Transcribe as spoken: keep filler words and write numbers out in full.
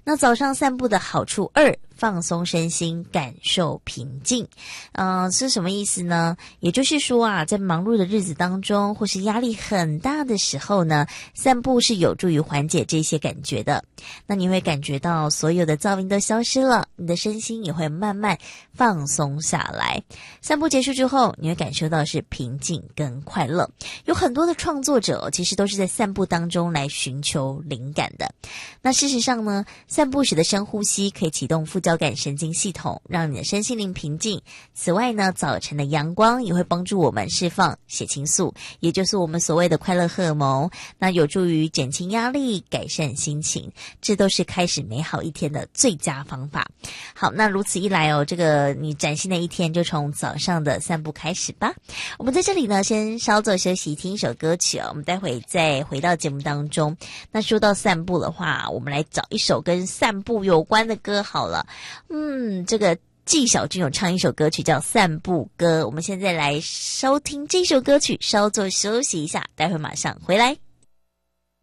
那早上散步的好处二，放松身心，感受平静。嗯、呃，是什么意思呢？也就是说啊，在忙碌的日子当中，或是压力很大的时候呢，散步是有助于缓解这些感觉的。那你会感觉到所有的噪音都消失了，你的身心也会慢慢放松下来。散步结束之后，你会感受到是平静跟快乐。有很多的创作者其实都是在散步当中来寻求灵感的。那事实上呢，散步时的深呼吸可以启动副交感神经系统，让你的身心灵平静。此外呢，早晨的阳光也会帮助我们释放血清素，也就是我们所谓的快乐荷尔蒙，那有助于减轻压力，改善心情，这都是开始美好一天的最佳方法。好，那如此一来哦，这个你崭新的一天就从早上的散步开始吧。我们在这里呢，先稍作休息，听一首歌曲哦，我们待会再回到节目当中。那说到散步的话，我们来找一首跟散步有关的歌好了。嗯，这个纪晓君有唱一首歌曲叫《散步歌》，我们现在来收听这首歌曲，稍作休息一下，待会马上回来。